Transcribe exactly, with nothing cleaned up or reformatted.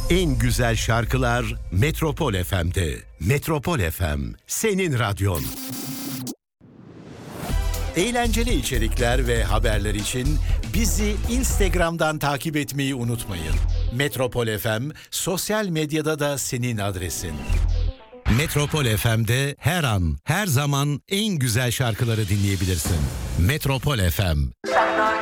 En güzel şarkılar Metropol F M'de. Metropol F M, senin radyon. Eğlenceli içerikler ve haberler için bizi Instagram'dan takip etmeyi unutmayın. Metropol F M, sosyal medyada da senin adresin. Metropol F M'de her an, her zaman en güzel şarkıları dinleyebilirsin. Metropol F M.